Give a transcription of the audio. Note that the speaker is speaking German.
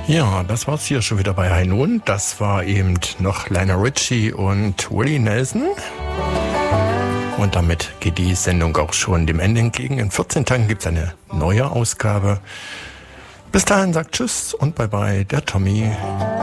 Ja, das war's hier schon wieder bei High Noon. Das war eben noch Lionel Richie und Willie Nelson. Und damit geht die Sendung auch schon dem Ende entgegen. In 14 Tagen gibt's eine neue Ausgabe. Bis dahin sagt Tschüss und Bye-bye, der Tommy.